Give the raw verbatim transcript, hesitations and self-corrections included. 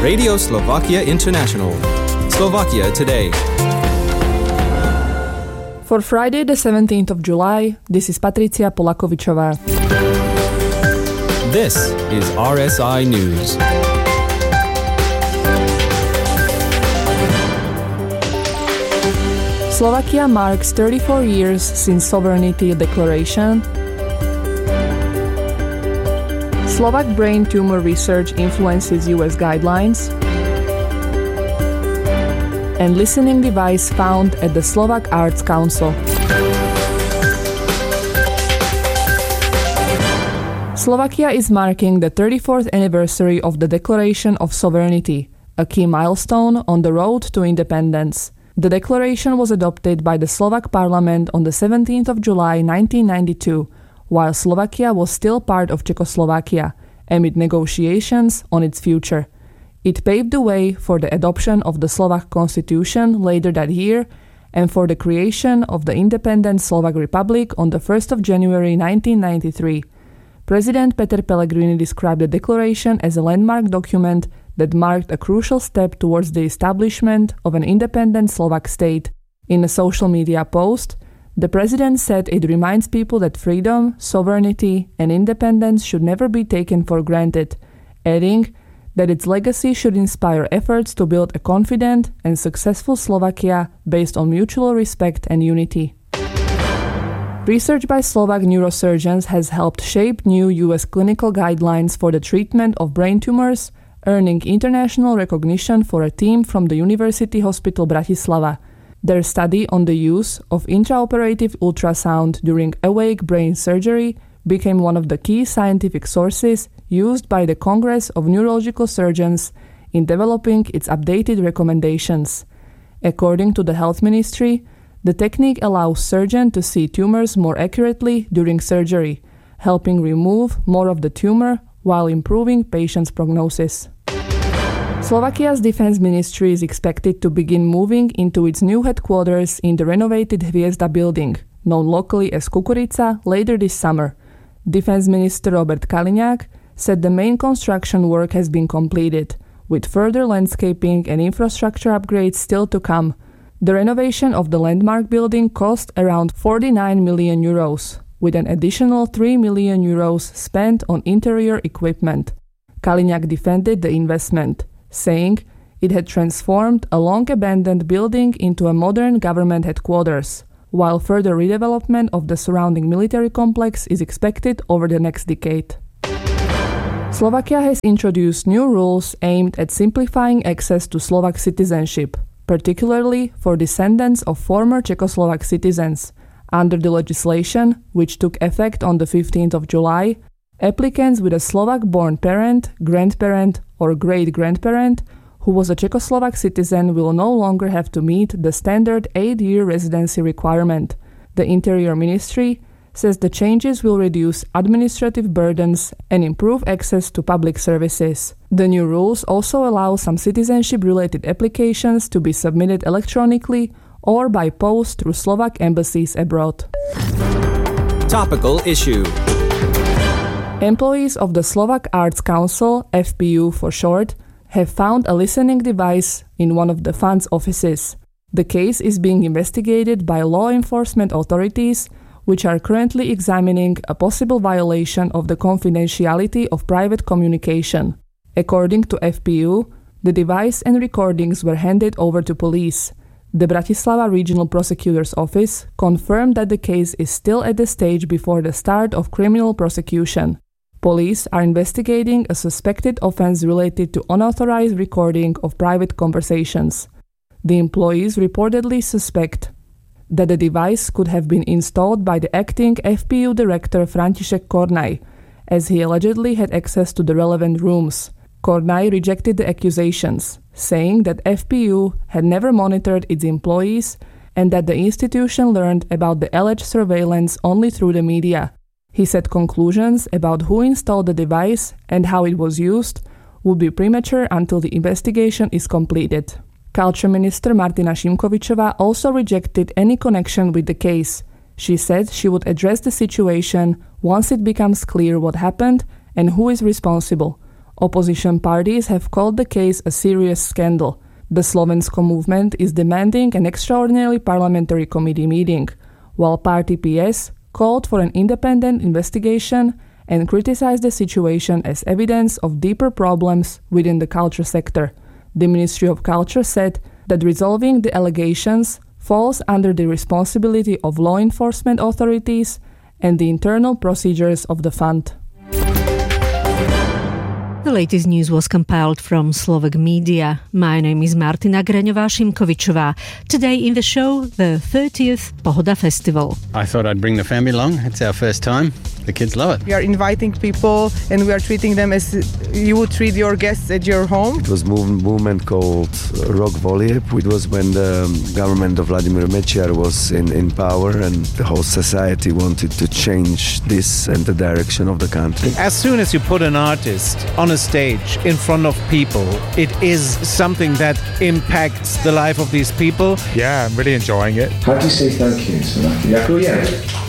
Radio Slovakia International. Slovakia Today. For Friday the seventeenth of July, this is Patricia Polakovičová. This is R S I News. Slovakia marks thirty-four years since sovereignty declaration. Slovak brain tumor research influences U S guidelines. And listening device found at the Slovak Arts Council. Slovakia is marking the thirty-fourth anniversary of the Declaration of Sovereignty, a key milestone on the road to independence. The declaration was adopted by the Slovak Parliament on the seventeenth of July nineteen ninety-two, while Slovakia was still part of Czechoslovakia, amid negotiations on its future. It paved the way for the adoption of the Slovak Constitution later that year and for the creation of the independent Slovak Republic on the first of January nineteen ninety-three. President Peter Pellegrini described the declaration as a landmark document that marked a crucial step towards the establishment of an independent Slovak state. In a social media post, the president said it reminds people that freedom, sovereignty, and independence should never be taken for granted, adding that its legacy should inspire efforts to build a confident and successful Slovakia based on mutual respect and unity. Research by Slovak neurosurgeons has helped shape new U S clinical guidelines for the treatment of brain tumors, earning international recognition for a team from the University Hospital Bratislava. Their study on the use of intraoperative ultrasound during awake brain surgery became one of the key scientific sources used by the Congress of Neurological Surgeons in developing its updated recommendations. According to the Health Ministry, the technique allows surgeons to see tumors more accurately during surgery, helping remove more of the tumor while improving patients' prognosis. Slovakia's defense ministry is expected to begin moving into its new headquarters in the renovated Hviezda building, known locally as Kukurica, later this summer. Defense Minister Robert Kaliňák said the main construction work has been completed, with further landscaping and infrastructure upgrades still to come. The renovation of the landmark building cost around forty-nine million euros, with an additional three million euros spent on interior equipment. Kaliňák defended the investment, saying it had transformed a long-abandoned building into a modern government headquarters, while further redevelopment of the surrounding military complex is expected over the next decade. Slovakia has introduced new rules aimed at simplifying access to Slovak citizenship, particularly for descendants of former Czechoslovak citizens. Under the legislation, which took effect on the fifteenth of July, applicants with a Slovak-born parent, grandparent, or great-grandparent who was a Czechoslovak citizen will no longer have to meet the standard eight-year residency requirement. The Interior Ministry says the changes will reduce administrative burdens and improve access to public services. The new rules also allow some citizenship-related applications to be submitted electronically or by post through Slovak embassies abroad. Topical issue. Employees of the Slovak Arts Council, F P U for short, have found a listening device in one of the fund's offices. The case is being investigated by law enforcement authorities, which are currently examining a possible violation of the confidentiality of private communication. According to F P U, the device and recordings were handed over to police. The Bratislava Regional Prosecutor's Office confirmed that the case is still at the stage before the start of criminal prosecution. Police are investigating a suspected offense related to unauthorized recording of private conversations. The employees reportedly suspect that the device could have been installed by the acting F P U director František Kornaj, as he allegedly had access to the relevant rooms. Kornaj rejected the accusations, saying that F P U had never monitored its employees and that the institution learned about the alleged surveillance only through the media. He said conclusions about who installed the device and how it was used would be premature until the investigation is completed. Culture Minister Martina Šimkovičová also rejected any connection with the case. She said she would address the situation once it becomes clear what happened and who is responsible. Opposition parties have called the case a serious scandal. The Slovensko movement is demanding an extraordinary parliamentary committee meeting, while party P S called for an independent investigation and criticized the situation as evidence of deeper problems within the culture sector. The Ministry of Culture said that resolving the allegations falls under the responsibility of law enforcement authorities and the internal procedures of the fund. The latest news was compiled from Slovak Media. My name is Martina Greňová-Šimkovičová. Today in the show, the thirtieth Pohoda Festival. I thought I'd bring the family along. It's our first time. The kids love it. We are inviting people and we are treating them as you would treat your guests at your home. It was a movement called Rok Volieb. It was when the government of Vladimir Mečiar was in, in power and the whole society wanted to change this and the direction of the country. As soon as you put an artist on a stage in front of people, it is something that impacts the life of these people. Yeah, I'm really enjoying it. How do you say thank you in Slovakia? Ďakujem.